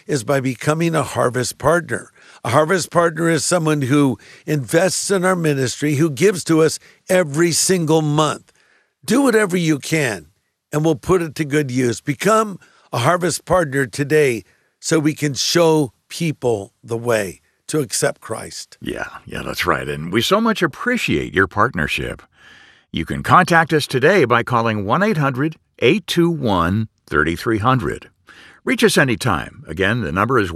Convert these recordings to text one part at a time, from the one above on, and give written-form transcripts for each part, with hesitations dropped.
is by becoming a Harvest Partner. A Harvest Partner is someone who invests in our ministry, who gives to us every single month. Do whatever you can, and we'll put it to good use. Become a Harvest Partner today so we can show people the way to accept Christ. Yeah, that's right. And we so much appreciate your partnership. You can contact us today by calling 1-800-821-3300. Reach us anytime. Again, the number is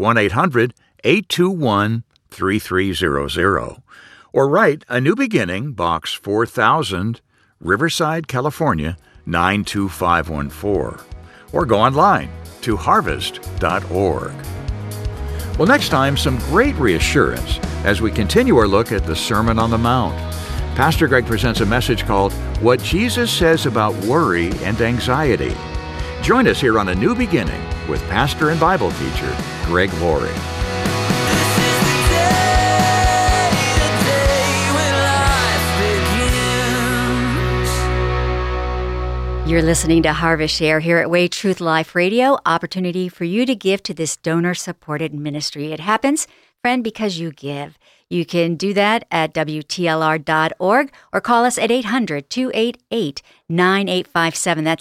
1-800-821-3300. Or write A New Beginning, Box 4000, Riverside, California, 92514. Or go online to harvest.org. Well, next time, some great reassurance as we continue our look at the Sermon on the Mount. Pastor Greg presents a message called What Jesus Says About Worry and Anxiety. Join us here on A New Beginning with pastor and Bible teacher Greg Laurie. You're listening to Harvest Share here at Way Truth Life Radio. Opportunity for you to give to this donor-supported ministry. It happens, friend, because you give. You can do that at WTLR.org or call us at 800-288-9857. That's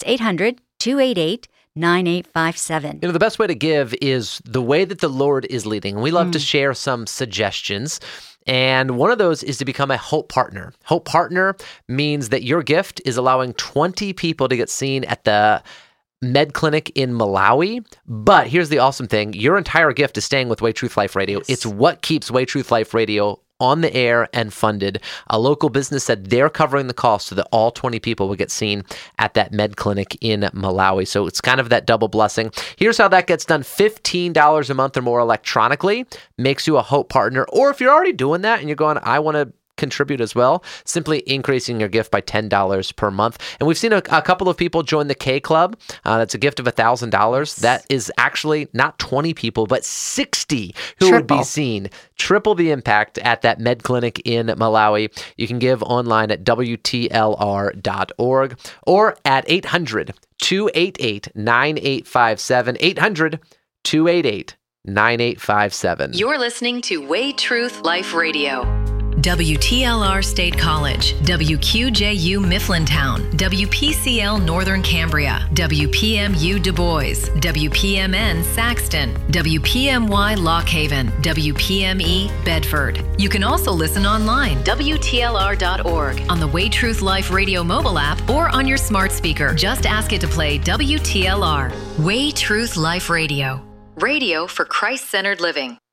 800-288-9857. The best way to give is the way that the Lord is leading. We love to share some suggestions. And one of those is to become a Hope Partner. Hope Partner means that your gift is allowing 20 people to get seen at the Med Clinic in Malawi. But here's the awesome thing. Your entire gift is staying with Way Truth Life Radio. Yes. It's what keeps Way Truth Life Radio on the air and funded. A local business said they're covering the cost so that all 20 people will get seen at that Med Clinic in Malawi. So it's kind of that double blessing. Here's how that gets done. $15 a month or more electronically makes you a Hope Partner. Or if you're already doing that and you're going, I want to contribute as well, simply increasing your gift by $10 per month. And we've seen a couple of people join the K Club. That's a gift of $1,000. That is actually not 20 people, but 60 who would be seen. Triple the impact at that Med Clinic in Malawi. You can give online at WTLR.org or at 800-288-9857. 800-288-9857. You're listening to Way Truth Life Radio. WTLR State College, WQJU Mifflintown, WPCL Northern Cambria, WPMU Du Bois, WPMN Saxton, WPMY Lock Haven, WPME Bedford. You can also listen online, WTLR.org, on the Way Truth Life Radio mobile app, or on your smart speaker. Just ask it to play WTLR. Way Truth Life Radio. Radio for Christ-centered living.